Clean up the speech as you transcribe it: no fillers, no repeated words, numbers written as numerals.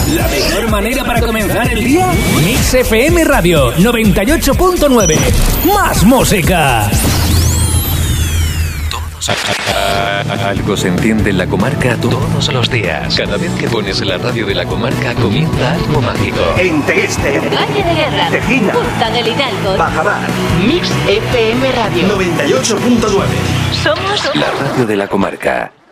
La mejor manera para comenzar el día. Mix FM Radio 98.9. Más música. Algo se entiende en la comarca todos los días. Cada vez que pones la radio de la comarca comienza algo mágico. En Tegueste, Valle de Guerra, Tejina, Punta del Hidalgo, Bajamar, Mix FM Radio 98.9. Somos La radio de la comarca.